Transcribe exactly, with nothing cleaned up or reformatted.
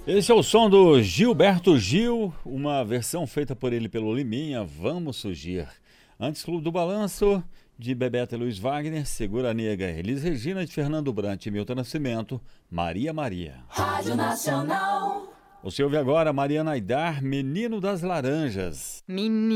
Esse é o som do Gilberto Gil, uma versão feita por ele pelo Liminha, Vamos Surgir. Antes, Clube do Balanço, de Bebeto e Luiz Wagner, Segura a Nega, Elis Regina, de Fernando Brant e Milton Nascimento, Maria Maria. Rádio Nacional. Você ouve agora Mariana Aidar, Menino das Laranjas. Menino.